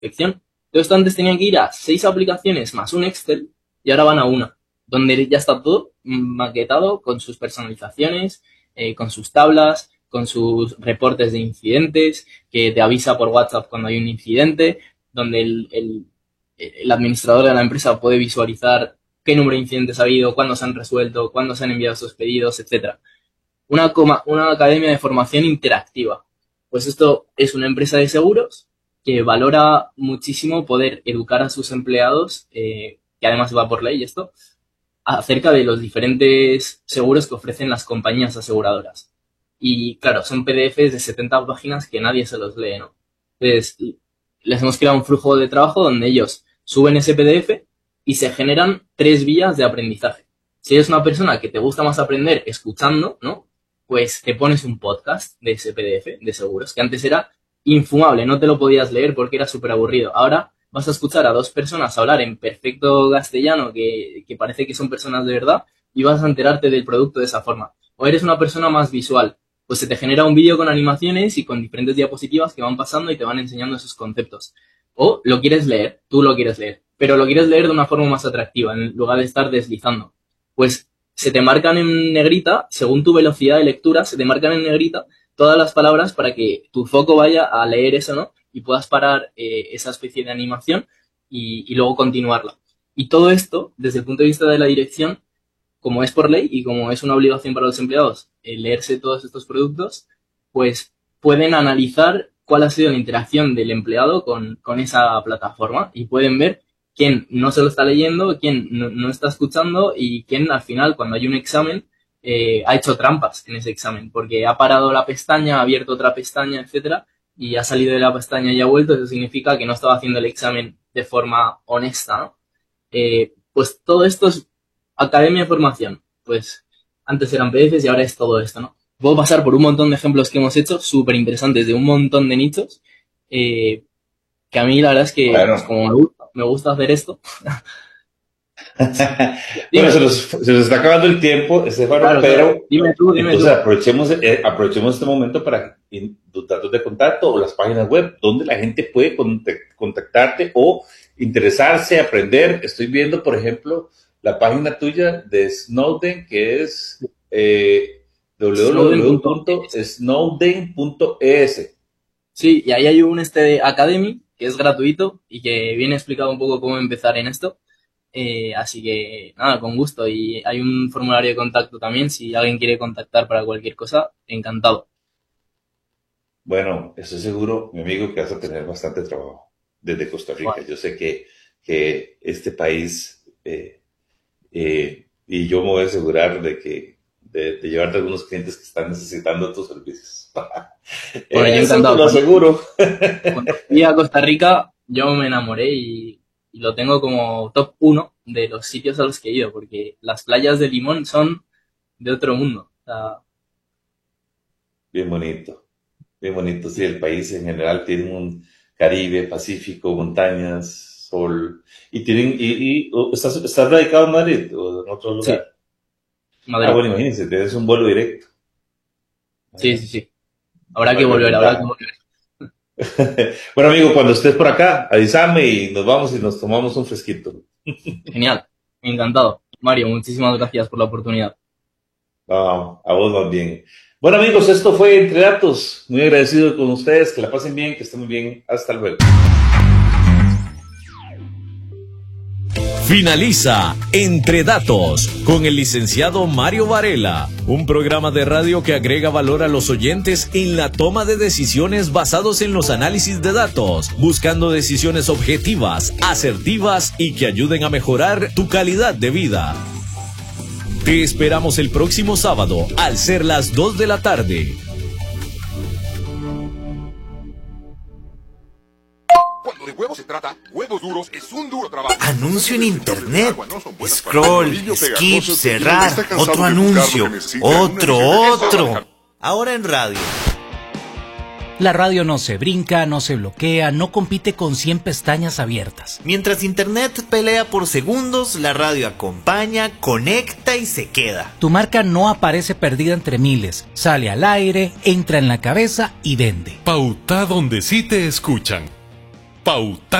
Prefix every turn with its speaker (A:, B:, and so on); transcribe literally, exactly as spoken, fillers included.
A: Entonces, esto antes tenían que ir a seis aplicaciones más un Excel y ahora van a una, donde ya está todo maquetado con sus personalizaciones, eh, con sus tablas, con sus reportes de incidentes, que te avisa por WhatsApp cuando hay un incidente, donde el, el, el administrador de la empresa puede visualizar qué número de incidentes ha habido, cuándo se han resuelto, cuándo se han enviado esos pedidos, etcétera. Una, coma, una academia de formación interactiva. Pues esto es una empresa de seguros que valora muchísimo poder educar a sus empleados, eh, que además va por ley esto, acerca de los diferentes seguros que ofrecen las compañías aseguradoras. Y claro, son P D Efes de setenta páginas que nadie se los lee, ¿no? Entonces, les hemos creado un flujo de trabajo donde ellos suben ese P D Efe y se generan tres vías de aprendizaje. Si eres una persona que te gusta más aprender escuchando, ¿no? Pues te pones un podcast de ese P D Efe de seguros, que antes era infumable, no te lo podías leer porque era súper aburrido. Ahora vas a escuchar a dos personas hablar en perfecto castellano que, que parece que son personas de verdad y vas a enterarte del producto de esa forma. O eres una persona más visual, pues se te genera un vídeo con animaciones y con diferentes diapositivas que van pasando y te van enseñando esos conceptos. O lo quieres leer, tú lo quieres leer, pero lo quieres leer de una forma más atractiva, en lugar de estar deslizando. Pues se te marcan en negrita, según tu velocidad de lectura, se te marcan en negrita todas las palabras para que tu foco vaya a leer eso, ¿no? Y puedas parar eh, esa especie de animación y, y luego continuarla. Y todo esto, desde el punto de vista de la dirección, como es por ley y como es una obligación para los empleados eh, leerse todos estos productos, pues pueden analizar cuál ha sido la interacción del empleado con, con esa plataforma y pueden ver quién no se lo está leyendo, quién no, no está escuchando y quién al final, cuando hay un examen, eh, ha hecho trampas en ese examen, porque ha parado la pestaña, ha abierto otra pestaña, etcétera, y ha salido de la pestaña y ha vuelto. Eso significa que no estaba haciendo el examen de forma honesta, ¿no? Eh, pues todo esto es academia de formación. Pues antes eran P D Efes y ahora es todo esto, ¿no? Puedo pasar por un montón de ejemplos que hemos hecho, súper interesantes, de un montón de nichos, eh, que a mí la verdad es que, bueno, pues como me gusta, me gusta hacer esto.
B: Bueno, se nos, se nos está acabando el tiempo, Estefano, claro, pero claro. Dime tú, dime entonces tú. Aprovechemos, eh, aprovechemos este momento para tus datos de contacto o las páginas web donde la gente puede contactarte o interesarse, aprender. Estoy viendo, por ejemplo, la página tuya de Snowden, que es eh, doble u doble u doble u punto snowden punto e s.
A: Sí, y ahí hay un este Academy que es gratuito y que viene explicado un poco cómo empezar en esto. Eh, así que nada, con gusto. Y hay un formulario de contacto también, si alguien quiere contactar para cualquier cosa, encantado.
B: Bueno, estoy seguro, mi amigo, que vas a tener bastante trabajo desde Costa Rica. Bueno. Yo sé que, que este país, eh, eh, y yo me voy a asegurar de que de, de llevarte a algunos clientes que están necesitando tus servicios.
A: Bueno, yo encantado.
B: Lo aseguro.
A: Cuando fui a Costa Rica, yo me enamoré y Y lo tengo como top uno de los sitios a los que he ido, porque las playas de Limón son de otro mundo. O sea,
B: bien bonito, bien bonito. Sí, el país en general tiene un Caribe, Pacífico, montañas, sol. Y tienen, y, y ¿estás, ¿estás radicado en Madrid o en otro lugar?
A: Sí. Madrid.
B: Ah, bueno, imagínense, tienes un vuelo directo.
A: Sí, sí, sí. Habrá que volver, habrá que volver.
B: Bueno, amigo, cuando estés por acá, avísame y nos vamos y nos tomamos un fresquito.
A: Genial, encantado. Mario, muchísimas gracias por la oportunidad.
B: Ah, a vos más bien. Bueno, amigos, esto fue Entre Datos. Muy agradecido con ustedes, que la pasen bien, que estén muy bien. Hasta luego.
C: Finaliza Entre Datos con el licenciado Mario Varela, un programa de radio que agrega valor a los oyentes en la toma de decisiones basados en los análisis de datos, buscando decisiones objetivas, asertivas y que ayuden a mejorar tu calidad de vida. Te esperamos el próximo sábado al ser las dos de la tarde.
D: Cuando de huevos se trata, Huevos Duros es un duro trabajo.
E: Anuncio en internet. Scroll, skip, cerrar. Otro anuncio. Otro, otro. Ahora en radio.
F: La radio no se brinca, no se bloquea, no compite con cien pestañas abiertas.
E: Mientras internet pelea por segundos, la radio acompaña, conecta y se queda.
F: Tu marca no aparece perdida entre miles. Sale al aire, entra en la cabeza y vende.
G: Pauta donde sí te escuchan. Pauta